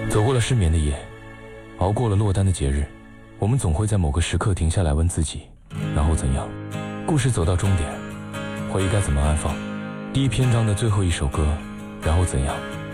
走过了失眠的夜，熬过了落单的节日，我们总会在某个时刻停下来问自己，然后怎样？故事走到终点，回忆该怎么安放？第一篇章的最后一首歌，然后怎样？